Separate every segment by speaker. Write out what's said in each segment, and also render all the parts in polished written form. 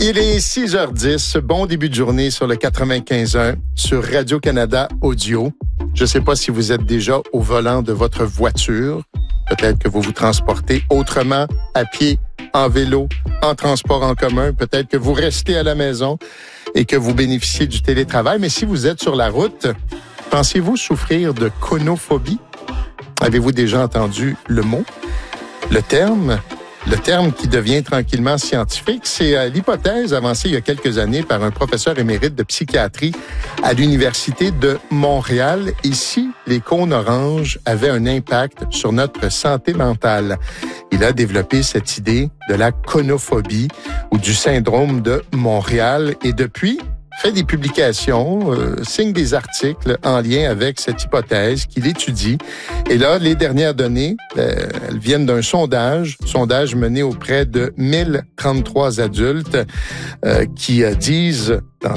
Speaker 1: Il est 6h10, bon début de journée sur le 95.1 sur Radio-Canada Audio. Je ne sais pas si vous êtes déjà au volant de votre voiture. Peut-être que vous vous transportez autrement, à pied, en vélo, en transport en commun. Peut-être que vous restez à la maison et que vous bénéficiez du télétravail. Mais si vous êtes sur la route, pensez-vous souffrir de conophobie? Avez-vous déjà entendu le mot, le terme qui devient tranquillement scientifique? C'est l'hypothèse avancée il y a quelques années par un professeur émérite de psychiatrie à l'Université de Montréal. Et si les cônes oranges avaient un impact sur notre santé mentale? Il a développé cette idée de la conophobie ou du syndrome de Montréal. Et depuis, fait des publications, signe des articles en lien avec cette hypothèse qu'il étudie. Et là, les dernières données, elles viennent d'un sondage mené auprès de 1033 adultes qui disent dans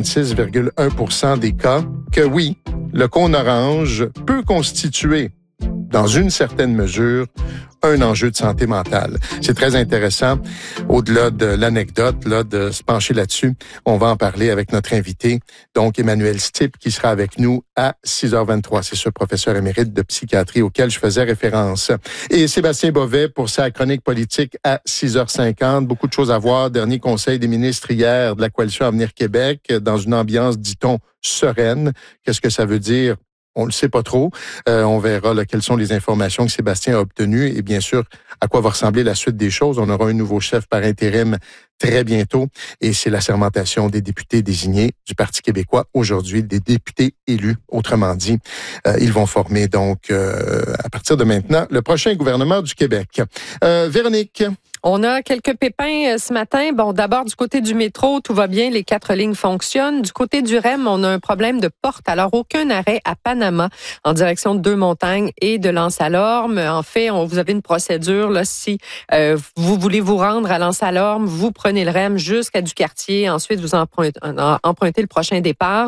Speaker 1: 56,1% des cas que oui, le cône orange peut constituer dans une certaine mesure, un enjeu de santé mentale. C'est très intéressant. Au-delà de l'anecdote, là, de se pencher là-dessus, on va en parler avec notre invité, donc Emmanuel Stipp, qui sera avec nous à 6h23. C'est ce professeur émérite de psychiatrie auquel je faisais référence. Et Sébastien Bovet pour sa chronique politique à 6h50. Beaucoup de choses à voir. Dernier conseil des ministres hier de la Coalition Avenir Québec, dans une ambiance, dit-on, sereine. Qu'est-ce que ça veut dire? On le sait pas trop. On verra là, quelles sont les informations que Sébastien a obtenues et bien sûr à quoi va ressembler la suite des choses. On aura un nouveau chef par intérim très bientôt et c'est la sermentation des députés désignés du Parti québécois aujourd'hui, des députés élus. Autrement dit, ils vont former donc à partir de maintenant le prochain gouvernement du Québec. Véronique.
Speaker 2: On a quelques pépins ce matin. Bon, d'abord, du côté du métro, tout va bien, les 4 lignes fonctionnent. Du côté du REM, on a un problème de porte. Alors, aucun arrêt à Panama en direction de Deux-Montagnes et de L'Anse-à-Lorme. En fait, vous avez une procédure, là, si vous voulez vous rendre à L'Anse-à-Lorme, vous prenez le REM jusqu'à Ducartier. Ensuite, vous empruntez le prochain départ.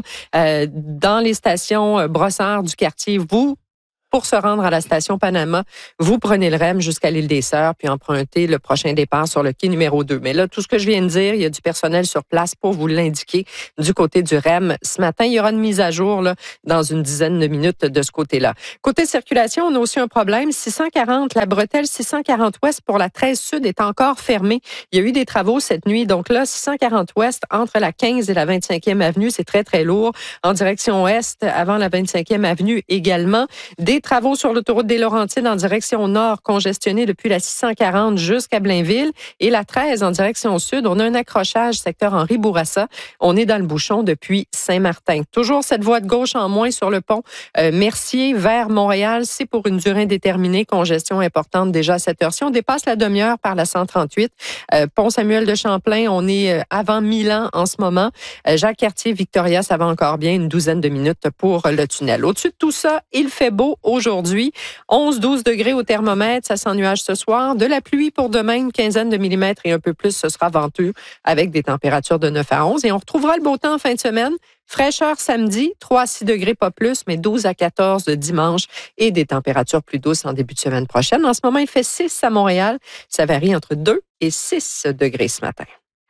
Speaker 2: Dans les stations Brossard, Ducartier, pour se rendre à la station Panama, vous prenez le REM jusqu'à l'île des Sœurs, puis empruntez le prochain départ sur le quai numéro 2. Mais là, tout ce que je viens de dire, il y a du personnel sur place pour vous l'indiquer du côté du REM. Ce matin, il y aura une mise à jour là, dans une dizaine de minutes de ce côté-là. Côté circulation, on a aussi un problème. 640, la bretelle 640 Ouest pour la 13 Sud est encore fermée. Il y a eu des travaux cette nuit. Donc là, 640 Ouest, entre la 15 et la 25e avenue, c'est très, très lourd. En direction Est, avant la 25e avenue également. Des travaux sur l'autoroute des Laurentides en direction nord, congestionnée depuis la 640 jusqu'à Blainville. Et la 13 en direction sud, on a un accrochage secteur Henri-Bourassa. On est dans le bouchon depuis Saint-Martin. Toujours cette voie de gauche en moins sur le pont Mercier vers Montréal. C'est pour une durée indéterminée. Congestion importante déjà à cette heure-ci. On dépasse la demi-heure par la 138. Pont Samuel de Champlain, on est avant Milan en ce moment. Jacques-Cartier, Victoria, ça va encore bien. Une douzaine de minutes pour le tunnel. Au-dessus de tout ça, il fait beau aujourd'hui. 11-12 degrés au thermomètre, ça s'ennuage ce soir. De la pluie pour demain, une quinzaine de millimètres et un peu plus, ce sera venteux avec des températures de 9 à 11. Et on retrouvera le beau temps en fin de semaine. Fraîcheur samedi, 3 à 6 degrés, pas plus, mais 12 à 14 de dimanche et des températures plus douces en début de semaine prochaine. En ce moment, il fait 6 à Montréal. Ça varie entre 2 et 6 degrés ce matin.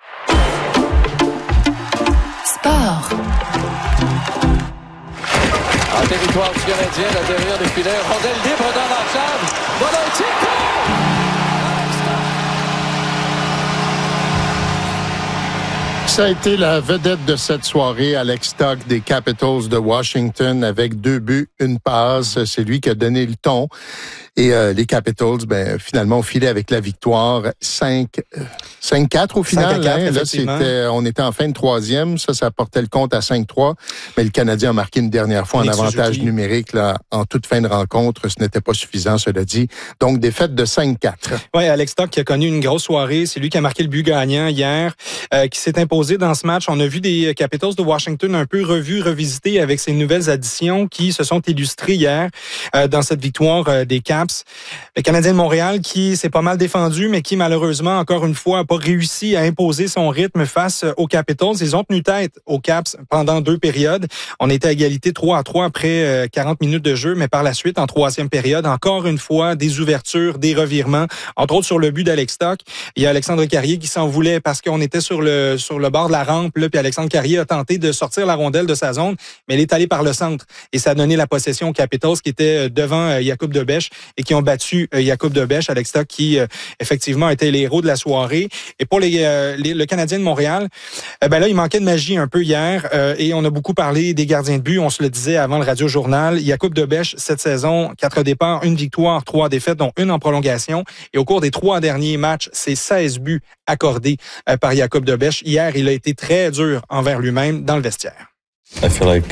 Speaker 3: Sport.
Speaker 4: En territoire du Canadien, à l'intérieur des filets, rondelle libre dans l'ensemble. Voilà un tir!
Speaker 1: Ça a été la vedette de cette soirée, Alex Tuch des Capitals de Washington, avec 2 buts, 1 passe. C'est lui qui a donné le ton. Et les Capitals, finalement, ont filé avec la victoire 5-4 au final. 5-4, là, on était en fin de troisième. Ça portait le compte à 5-3. Mais le Canadien a marqué une dernière fois en avantage numérique là, en toute fin de rencontre. Ce n'était pas suffisant, cela dit. Donc, défaite de 5-4.
Speaker 5: Oui, Alex Tuch qui a connu une grosse soirée. C'est lui qui a marqué le but gagnant hier, qui s'est imposé dans ce match. On a vu des Capitals de Washington un peu revisités avec ces nouvelles additions qui se sont illustrées hier dans cette victoire des Caps. Caps. Le Canadien de Montréal qui s'est pas mal défendu, mais qui malheureusement, encore une fois, n'a pas réussi à imposer son rythme face aux Capitals. Ils ont tenu tête aux Caps pendant 2 périodes. On était à égalité 3-3 après 40 minutes de jeu, mais par la suite, en troisième période, encore une fois, des ouvertures, des revirements, entre autres sur le but d'Alex Stock. Il y a Alexandre Carrier qui s'en voulait parce qu'on était sur le bord de la rampe, là, puis Alexandre Carrier a tenté de sortir la rondelle de sa zone, mais elle est allée par le centre. Et ça a donné la possession aux Capitals qui étaient devant Jakub Dobeš et qui ont battu Jakub Dobeš, Alex Stock qui effectivement était l'héros de la soirée. Et pour le Canadien de Montréal, là, il manquait de magie un peu hier et on a beaucoup parlé des gardiens de but. On se le disait avant le Radio-Journal. Jakub Dobeš, cette saison, 4 départs, 1 victoire, 3 défaites, dont 1 en prolongation. Et au cours des 3 derniers matchs, c'est 16 buts accordés par Jakub Dobeš. Hier, il a été très dur envers lui-même dans le vestiaire.
Speaker 6: I feel like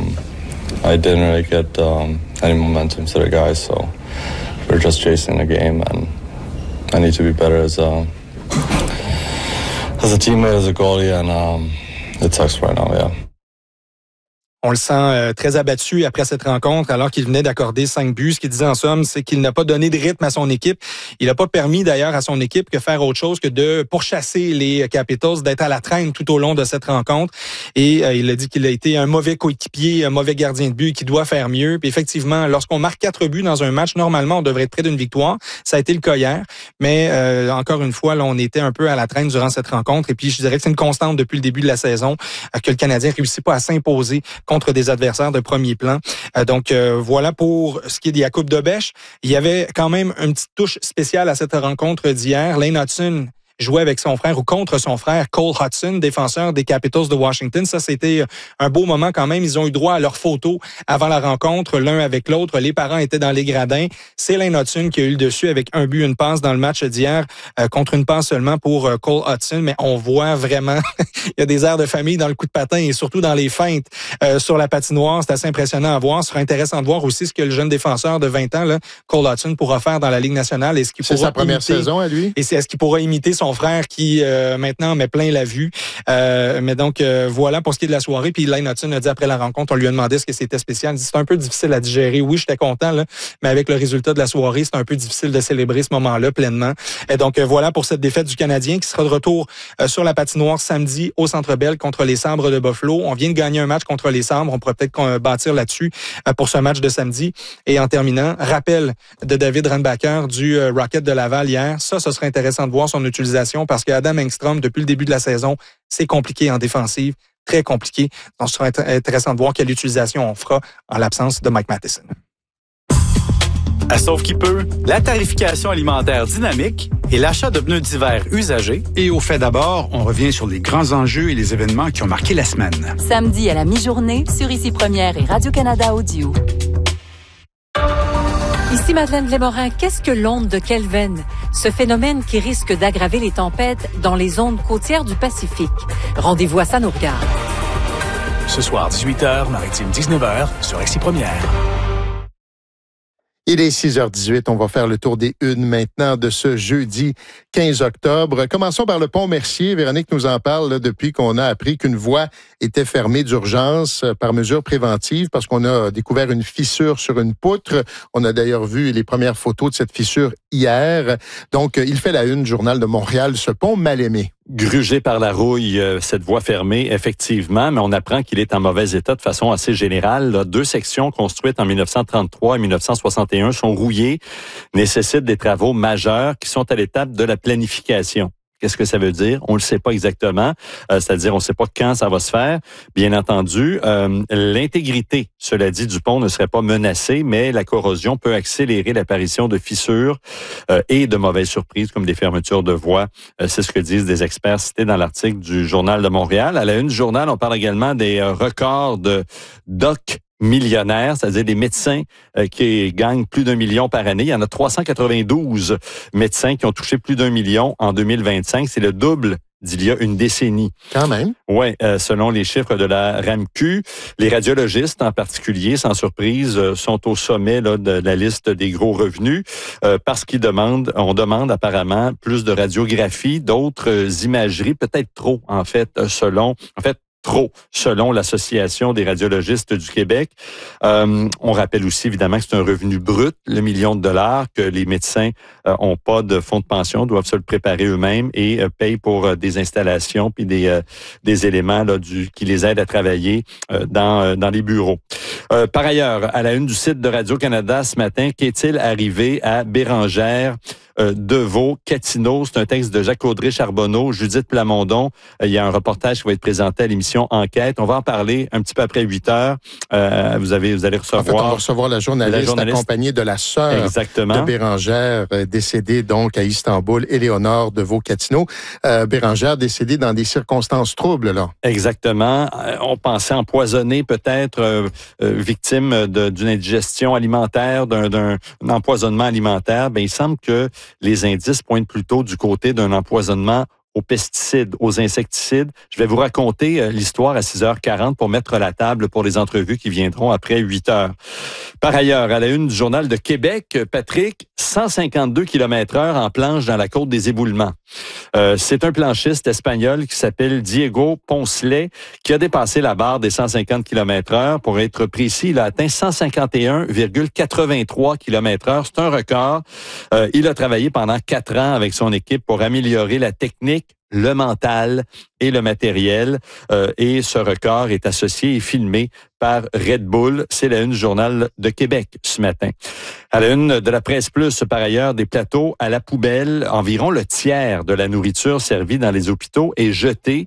Speaker 6: I didn't really get any momentum to the guys, so we're just chasing the game, and I need to be better as a teammate, as a goalie, and it sucks right now, yeah.
Speaker 5: On le sent très abattu après cette rencontre alors qu'il venait d'accorder 5 buts. Ce qu'il disait en somme, c'est qu'il n'a pas donné de rythme à son équipe. Il n'a pas permis d'ailleurs à son équipe que faire autre chose que de pourchasser les Capitals, d'être à la traîne tout au long de cette rencontre. Et il a dit qu'il a été un mauvais coéquipier, un mauvais gardien de but, qui doit faire mieux. Puis effectivement, lorsqu'on marque 4 buts dans un match, normalement, on devrait être près d'une victoire. Ça a été le cas hier. Mais encore une fois, là, on était un peu à la traîne durant cette rencontre. Et puis, je dirais que c'est une constante depuis le début de la saison que le Canadien ne réussit pas à s'imposer contre des adversaires de premier plan. Donc, voilà pour ce qui est de Jakub Dobeš. Il y avait quand même une petite touche spéciale à cette rencontre d'hier. Lane Hutson jouait avec son frère ou contre son frère Cole Hutson, défenseur des Capitals de Washington. Ça, c'était un beau moment quand même. Ils ont eu droit à leurs photos avant la rencontre, l'un avec l'autre. Les parents étaient dans les gradins. C'est Lane Hutson qui a eu le dessus avec 1 but, 1 passe dans le match d'hier, contre 1 passe seulement pour Cole Hutson. Mais on voit vraiment, il y a des airs de famille dans le coup de patin et surtout dans les feintes sur la patinoire. C'est assez impressionnant à voir. Ce sera intéressant de voir aussi ce que le jeune défenseur de 20 ans, là, Cole Hutson, pourra faire dans la Ligue nationale. Est-ce qu'il pourra
Speaker 1: sa première saison à lui?
Speaker 5: Et est-ce qu'il pourra imiter son frère qui maintenant met plein la vue. Mais donc voilà pour ce qui est de la soirée. Puis Lane Hutson a dit après la rencontre, on lui a demandé ce que c'était spécial. Il dit c'est un peu difficile à digérer. Oui, j'étais content là, mais avec le résultat de la soirée, c'est un peu difficile de célébrer ce moment-là pleinement. Et donc voilà pour cette défaite du Canadien qui sera de retour sur la patinoire samedi au Centre Bell contre les Sabres de Buffalo. On vient de gagner un match contre les Sabres. On pourrait peut-être bâtir là-dessus pour ce match de samedi. Et en terminant, rappel de David Rundbacker du Rocket de Laval hier. Ça serait intéressant de voir son utilisation parce que Adam Engstrom, depuis le début de la saison, c'est compliqué en défensive, très compliqué. Donc, ce sera intéressant de voir quelle utilisation on fera en l'absence de Mike Matheson.
Speaker 7: À Sauve qui peut, la tarification alimentaire dynamique et l'achat de pneus d'hiver usagés.
Speaker 8: Et au fait d'abord, on revient sur les grands enjeux et les événements qui ont marqué la semaine.
Speaker 3: Samedi à la mi-journée sur Ici Première et Radio-Canada Audio. Ici Madeleine Lémorin, qu'est-ce que l'onde de Kelvin? Ce phénomène qui risque d'aggraver les tempêtes dans les zones côtières du Pacifique. Rendez-vous à Ça nous regarde.
Speaker 9: Ce soir, 18h, Maritime 19h, sur Ici Première.
Speaker 1: Il est 6h18. On va faire le tour des unes maintenant de ce jeudi 15 octobre. Commençons par le pont Mercier. Véronique nous en parle là, depuis qu'on a appris qu'une voie était fermée d'urgence par mesure préventive parce qu'on a découvert une fissure sur une poutre. On a d'ailleurs vu les premières photos de cette fissure hier. Donc, il fait la une, Journal de Montréal, ce pont mal aimé.
Speaker 10: Grugé par la rouille, cette voie fermée, effectivement, mais on apprend qu'il est en mauvais état de façon assez générale. Là, 2 sections construites en 1933 et 1961 sont rouillées, nécessitent des travaux majeurs qui sont à l'étape de la planification. Qu'est-ce que ça veut dire? On ne le sait pas exactement, c'est-à-dire on ne sait pas quand ça va se faire. Bien entendu, l'intégrité, cela dit, du pont ne serait pas menacée, mais la corrosion peut accélérer l'apparition de fissures et de mauvaises surprises comme des fermetures de voies. C'est ce que disent des experts cités dans l'article du Journal de Montréal. À la une du journal, on parle également des records de doc millionnaires, c'est-à-dire des médecins qui gagnent plus d'1 million par année. Il y en a 392 médecins qui ont touché plus d'1 million en 2025. C'est le double d'il y a une décennie.
Speaker 1: Quand même.
Speaker 10: Oui, selon les chiffres de la RAMQ, les radiologistes en particulier, sans surprise, sont au sommet là, de la liste des gros revenus parce qu'on demande apparemment plus de radiographie, d'autres imageries, peut-être trop en fait, trop, selon l'Association des radiologistes du Québec. On rappelle aussi, évidemment, que c'est un revenu brut, le $1 million, que les médecins ont pas de fonds de pension, doivent se le préparer eux-mêmes et payent pour des installations puis des éléments là, qui les aident à travailler dans les bureaux. Par ailleurs, à la une du site de Radio-Canada ce matin, qu'est-il arrivé à Bérengère, Deveau-Cattineau? C'est un texte de Jacques-Audrey Charbonneau, Judith Plamondon. Il y a un reportage qui va être présenté à l'émission Enquête. On va en parler un petit peu après 8 heures. Vous allez recevoir...
Speaker 1: En fait, on va recevoir la journaliste accompagnée de la sœur de Bérengère, décédée donc à Istanbul, Éléonore Deveau-Cattineau. Bérengère décédée dans des circonstances troubles, là.
Speaker 10: Exactement. On pensait empoisonner peut-être, victime d'une indigestion alimentaire, d'un empoisonnement alimentaire. Ben, il semble que les indices pointent plutôt du côté d'un empoisonnement aux pesticides, aux insecticides. Je vais vous raconter l'histoire à 6h40 pour mettre la table pour les entrevues qui viendront après 8h. Par ailleurs, à la une du Journal de Québec, Patrick, 152 km/h en planche dans la côte des Éboulements. C'est un planchiste espagnol qui s'appelle Diego Poncelet qui a dépassé la barre des 150 km/h. Pour être précis, il a atteint 151,83 km/h. C'est un record. Il a travaillé pendant 4 ans avec son équipe pour améliorer la technique, le mental et le matériel. Et ce record est associé et filmé par Red Bull. C'est la une du Journal de Québec ce matin. À la une de la Presse Plus, par ailleurs, des plateaux à la poubelle. Environ le tiers de la nourriture servie dans les hôpitaux est jetée.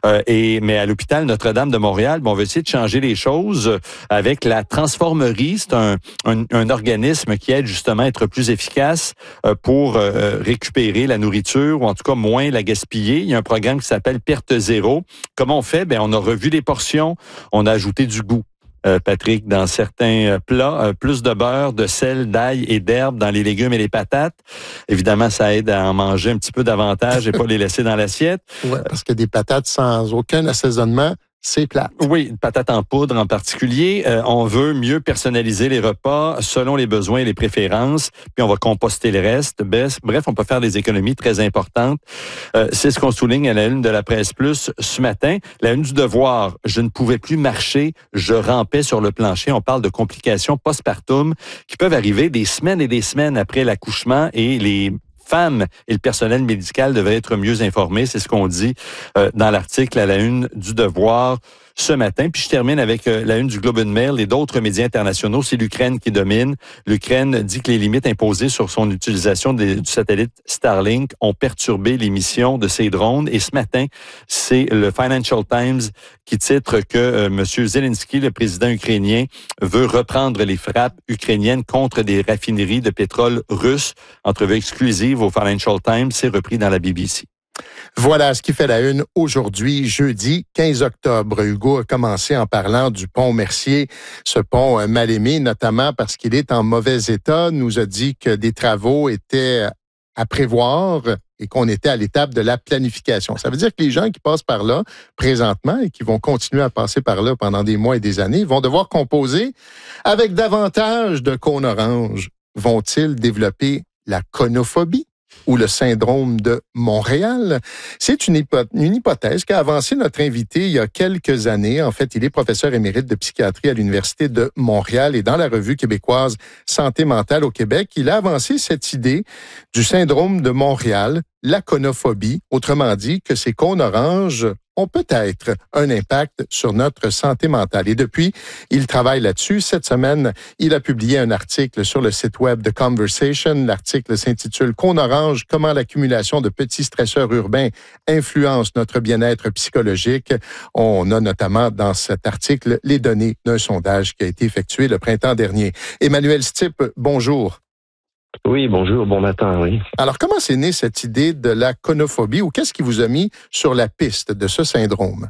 Speaker 10: Mais à l'hôpital Notre-Dame de Montréal, on veut essayer de changer les choses avec la transformerie. C'est un organisme qui aide justement à être plus efficace pour récupérer la nourriture ou en tout cas moins la gaspiller. Il y a un programme qui s'appelle Perte Zéro. Comment on fait? On a revu les portions, on a ajouté du goût. Patrick, dans certains plats, plus de beurre, de sel, d'ail et d'herbe dans les légumes et les patates. Évidemment, ça aide à en manger un petit peu davantage et pas les laisser dans l'assiette.
Speaker 1: Oui, parce que des patates sans aucun assaisonnement, c'est plate.
Speaker 10: Oui, patates en poudre en particulier. On veut mieux personnaliser les repas selon les besoins et les préférences, puis on va composter le reste. Bref, on peut faire des économies très importantes. C'est ce qu'on souligne à la une de la Presse Plus ce matin. La une du Devoir, je ne pouvais plus marcher, je rampais sur le plancher. On parle de complications postpartum qui peuvent arriver des semaines et des semaines après l'accouchement et les femmes et le personnel médical devraient être mieux informés. C'est ce qu'on dit dans l'article à la une du Devoir ce matin. Puis je termine avec la une du Globe and Mail et d'autres médias internationaux. C'est l'Ukraine qui domine. L'Ukraine dit que les limites imposées sur son utilisation du satellite Starlink ont perturbé les missions de ses drones. Et ce matin, c'est le Financial Times qui titre que M. Zelensky, le président ukrainien, veut reprendre les frappes ukrainiennes contre des raffineries de pétrole russes. Entrevue exclusive au Financial Times, c'est repris dans la BBC.
Speaker 1: Voilà ce qui fait la une aujourd'hui, jeudi 15 octobre. Hugo a commencé en parlant du pont Mercier, ce pont mal aimé, notamment parce qu'il est en mauvais état. Nous a dit que des travaux étaient à prévoir et qu'on était à l'étape de la planification. Ça veut dire que les gens qui passent par là présentement et qui vont continuer à passer par là pendant des mois et des années vont devoir composer avec davantage de cônes oranges. Vont-ils développer la conophobie ou le syndrome de Montréal? C'est une hypothèse qu'a avancée notre invité il y a quelques années. En fait, il est professeur émérite de psychiatrie à l'Université de Montréal et dans la revue québécoise Santé mentale au Québec, il a avancé cette idée du syndrome de Montréal, la conophobie, autrement dit que ces cônes oranges ont peut-être un impact sur notre santé mentale. Et depuis, il travaille là-dessus. Cette semaine, il a publié un article sur le site web de Conversation. L'article s'intitule « Cônes orange, comment l'accumulation de petits stresseurs urbains influence notre bien-être psychologique ». On a notamment dans cet article les données d'un sondage qui a été effectué le printemps dernier. Emmanuel Stipp, bonjour.
Speaker 11: Oui, bonjour, bon matin, oui.
Speaker 1: Alors, comment c'est né cette idée de la conophobie ou qu'est-ce qui vous a mis sur la piste de ce syndrome?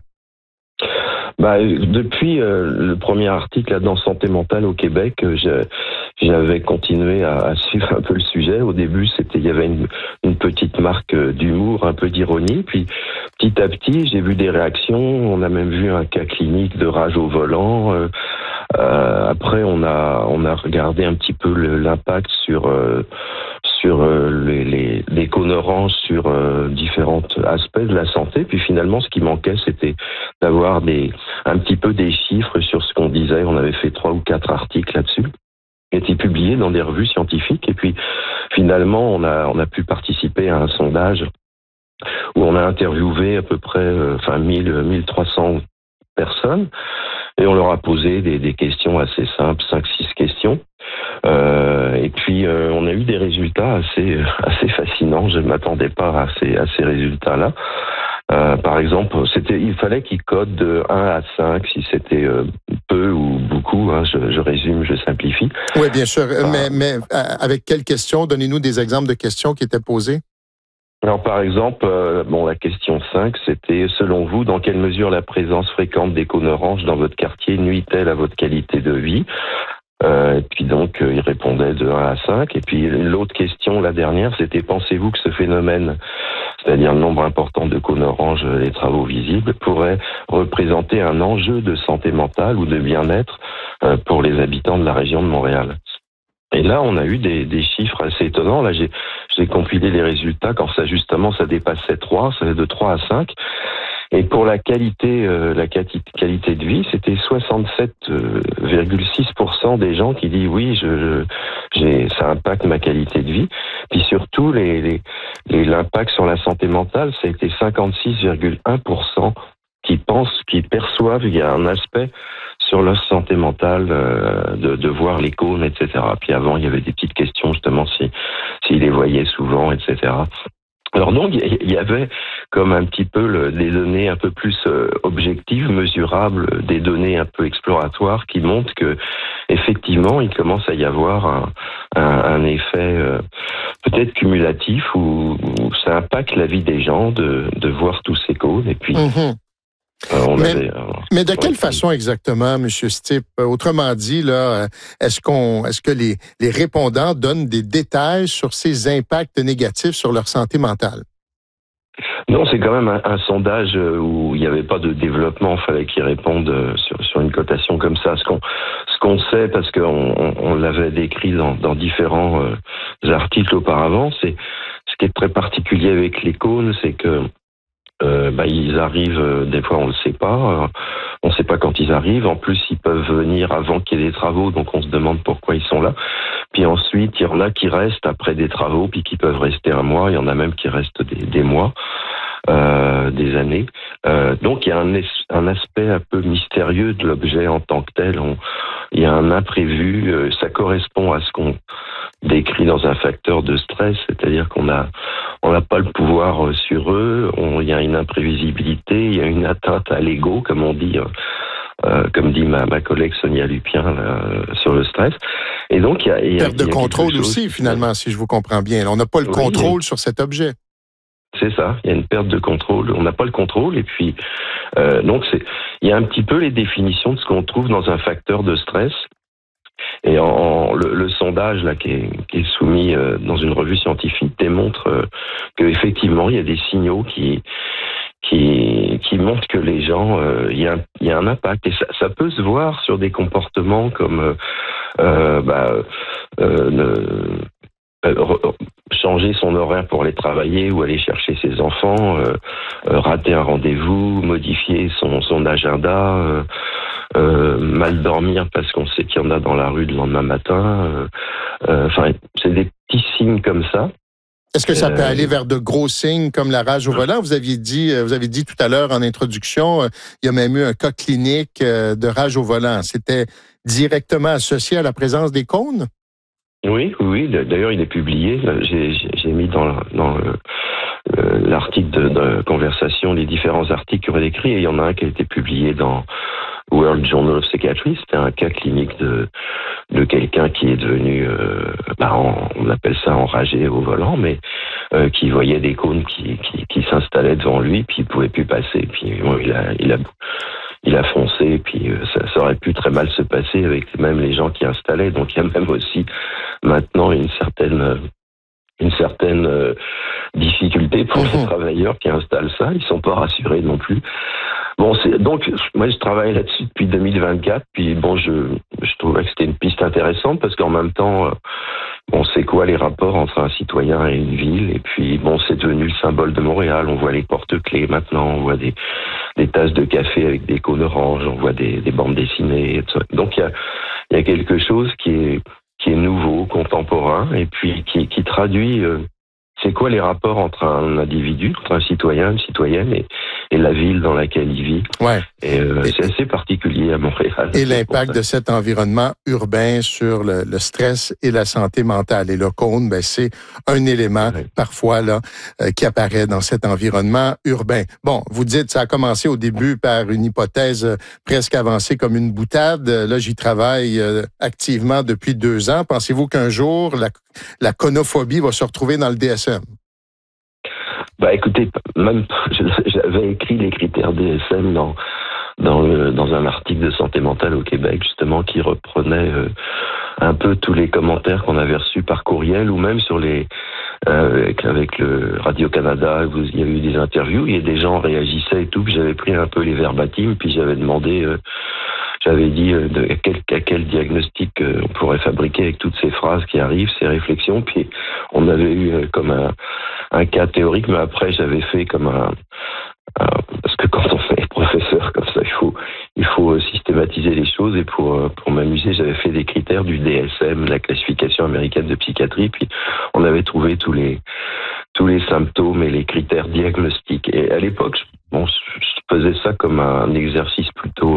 Speaker 11: Depuis le premier article là, dans Santé mentale au Québec, j'avais continué à suivre un peu le sujet. Au début, il y avait une petite marque d'humour, un peu d'ironie. Puis, petit à petit, j'ai vu des réactions. On a même vu un cas clinique de rage au volant. Après, on a regardé un petit peu l'impact sur des cônes oranges sur différents aspects de la santé. Puis finalement, ce qui manquait, c'était d'avoir un petit peu des chiffres sur ce qu'on disait. On avait fait 3 ou 4 articles là-dessus, qui étaient publiés dans des revues scientifiques. Et puis finalement, on a pu participer à un sondage où on a interviewé à peu près 1300 personnes, et on leur a posé des questions assez simples, 5-6 questions. Et puis on a eu des résultats assez fascinants. Je ne m'attendais pas à ces résultats-là. Par exemple, il fallait qu'ils codent de 1 à 5 si c'était peu ou beaucoup. Hein, je résume, je simplifie.
Speaker 1: Oui, bien sûr. Mais avec quelles questions? Donnez-nous des exemples de questions qui étaient posées.
Speaker 11: Alors, par exemple, la question 5, c'était, selon vous, dans quelle mesure la présence fréquente des cônes oranges dans votre quartier nuit-elle à votre qualité de vie? Et puis donc, il répondait de 1 à 5. Et puis l'autre question, la dernière, c'était, pensez-vous que ce phénomène, c'est-à-dire le nombre important de cônes oranges, les travaux visibles, pourrait représenter un enjeu de santé mentale ou de bien-être pour les habitants de la région de Montréal? Et là, on a eu des chiffres assez étonnants. Là, j'ai compilé les résultats quand ça dépassait 3, ça allait de 3 à 5. Et pour la qualité de vie, c'était 67,6% des gens qui disent oui, ça impacte ma qualité de vie. Puis surtout, l'impact sur la santé mentale, ça a été 56,1% qui perçoivent qu'il y a un aspect sur leur santé mentale, de voir les cônes, etc. Puis avant, il y avait des petites questions, justement, s'ils les voyaient souvent, etc. Alors donc, il y avait comme un petit peu des données un peu plus objectives, mesurables, des données un peu exploratoires qui montrent que, effectivement, il commence à y avoir un effet peut-être cumulatif où ça impacte la vie des gens de voir tous ces cônes. Et puis...
Speaker 1: Mais de quelle façon exactement, M. Stipp? Autrement dit, là, est-ce que les répondants donnent des détails sur ces impacts négatifs sur leur santé mentale?
Speaker 11: Non, c'est quand même un sondage où il n'y avait pas de développement. Il fallait qu'ils répondent sur une cotation comme ça. Ce qu'on sait, parce qu'on l'avait décrit dans différents articles auparavant, c'est ce qui est très particulier avec les cônes, c'est que ils arrivent, des fois on le sait pas, on sait pas quand ils arrivent. En plus, ils peuvent venir avant qu'il y ait des travaux, donc on se demande pourquoi ils sont là. Puis ensuite, il y en a qui restent après des travaux, puis qui peuvent rester 1 mois. Il y en a même qui restent des mois, des années. Donc il y a un aspect un peu mystérieux de l'objet en tant que tel. Il y a un imprévu. Ça correspond à ce qu'on décrit dans un facteur de stress, c'est-à-dire qu'on n'a pas le pouvoir sur eux, il y a une imprévisibilité, il y a une atteinte à l'ego, comme on dit, comme dit ma collègue Sonia Lupien sur le stress. Et donc, il y a
Speaker 1: perte de contrôle aussi, finalement, si je vous comprends bien. On n'a pas le contrôle sur cet objet.
Speaker 11: C'est ça, il y a une perte de contrôle, on n'a pas le contrôle, et puis donc il y a un petit peu les définitions de ce qu'on trouve dans un facteur de stress. Et le sondage là qui est soumis dans une revue scientifique démontre qu'effectivement il y a des signaux qui montrent que les gens, il y a un impact, et ça peut se voir sur des comportements comme changer son horaire pour aller travailler ou aller chercher ses enfants, rater un rendez-vous, modifier son agenda, mal dormir parce qu'on sait qu'il y en a dans la rue le lendemain matin. C'est des petits signes comme ça.
Speaker 1: Est-ce que ça peut aller vers de gros signes comme la rage au volant? Vous avez dit tout à l'heure en introduction, il y a même eu un cas clinique de rage au volant. C'était directement associé à la présence des cônes?
Speaker 11: Oui. D'ailleurs, il est publié. J'ai mis dans l'article de conversation les différents articles qui ont été écrits, et il y en a un qui a été publié dans World Journal of Psychiatry. C'était un cas clinique de quelqu'un qui est devenu, on appelle ça enragé au volant, mais qui voyait des cônes qui s'installaient devant lui, puis il pouvait plus passer. Puis il a foncé, puis ça aurait pu très mal se passer avec même les gens qui installaient. Donc il y a même aussi maintenant une certaine difficulté pour les travailleurs qui installent ça. Ils sont pas rassurés non plus. Bon, donc moi je travaille là-dessus depuis 2024, puis bon, je trouvais que c'était une piste intéressante parce qu'en même temps, on sait quoi les rapports entre un citoyen et une ville, et puis bon, c'est devenu le symbole de Montréal. On voit les porte-clés maintenant, on voit des tasses de café avec des cônes oranges, on voit des bandes dessinées, etc. Donc il y a quelque chose qui est nouveau, contemporain, et puis qui traduit c'est quoi les rapports entre un individu, entre un citoyen, une citoyenne et la ville dans laquelle il vit.
Speaker 1: Ouais.
Speaker 11: Et c'est assez particulier à Montréal.
Speaker 1: Et l'impact de cet environnement urbain sur le stress et la santé mentale. Et le cône, c'est un élément parfois là qui apparaît dans cet environnement urbain. Bon, vous dites ça a commencé au début par une hypothèse presque avancée comme une boutade. Là, j'y travaille activement depuis 2 ans. Pensez-vous qu'un jour la conophobie va se retrouver dans le DSM?
Speaker 11: Écoutez, même j'avais écrit les critères DSM dans un article de santé mentale au Québec, justement, qui reprenait un peu tous les commentaires qu'on avait reçus par courriel ou même sur avec le Radio-Canada, il y avait eu des interviews, et des gens réagissaient et tout, puis j'avais pris un peu les verbatims, puis j'avais demandé, j'avais dit à quel diagnostic on pourrait fabriquer avec toutes ces phrases qui arrivent, ces réflexions, puis on avait eu comme un cas théorique, mais après j'avais fait comme parce que quand on fait professeur comme ça, il faut systématiser les choses, et pour m'amuser, j'avais fait des critères du DSM, la classification américaine de psychiatrie, puis on avait trouvé tous les symptômes et les critères diagnostiques. Et à l'époque, je faisais ça comme un exercice plutôt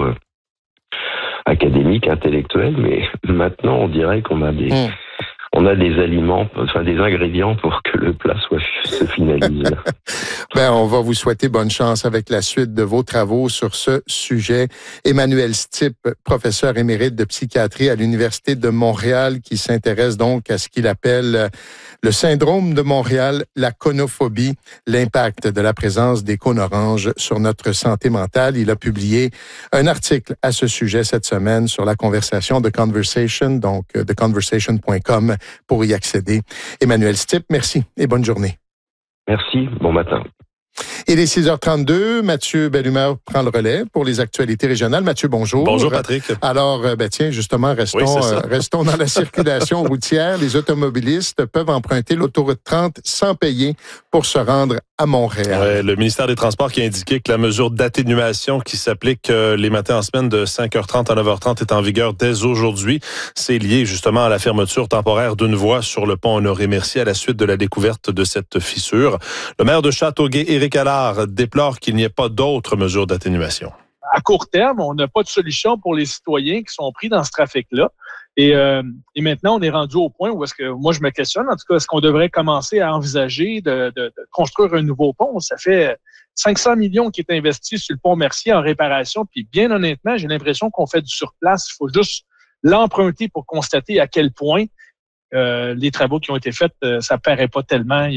Speaker 11: académique, intellectuel, mais maintenant on dirait qu'on a des aliments, des ingrédients pour que le plat se finalise.
Speaker 1: On va vous souhaiter bonne chance avec la suite de vos travaux sur ce sujet. Emmanuel Stipp, professeur émérite de psychiatrie à l'Université de Montréal, qui s'intéresse donc à ce qu'il appelle le syndrome de Montréal, la conophobie, l'impact de la présence des cônes oranges sur notre santé mentale. Il a publié un article à ce sujet cette semaine sur la conversation de Conversation, donc theconversation.com pour y accéder. Emmanuel Stipp, merci et bonne journée.
Speaker 11: Merci, bon matin.
Speaker 1: Il est 6h32. Mathieu Bellumeur prend le relais pour les actualités régionales. Mathieu, bonjour.
Speaker 12: Bonjour, Patrick.
Speaker 1: Alors, tiens, justement, restons dans la circulation routière. Les automobilistes peuvent emprunter l'autoroute 30 sans payer pour se rendre à Montréal.
Speaker 12: Ouais, le ministère des Transports qui a indiqué que la mesure d'atténuation qui s'applique les matins en semaine de 5h30 à 9h30 est en vigueur dès aujourd'hui. C'est lié justement à la fermeture temporaire d'une voie sur le pont Honoré-Mercier à la suite de la découverte de cette fissure. Le maire de Châteauguay, Éric Allard, déplore qu'il n'y ait pas d'autres mesures d'atténuation.
Speaker 13: À court terme, on n'a pas de solution pour les citoyens qui sont pris dans ce trafic-là. Et maintenant, on est rendu au point où est-ce que moi je me questionne, en tout cas, est-ce qu'on devrait commencer à envisager de construire un nouveau pont? Ça fait 500 millions qui est investi sur le pont Mercier en réparation, puis bien honnêtement, j'ai l'impression qu'on fait du surplace. Il faut juste l'emprunter pour constater à quel point les travaux qui ont été faits, ça paraît pas tellement.